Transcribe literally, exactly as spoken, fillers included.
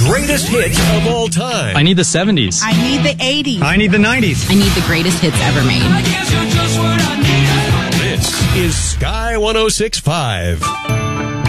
greatest hits of all time. I need the seventies. I need the eighties. I need the nineties. I need the greatest hits ever made. This is Sky one oh six point five.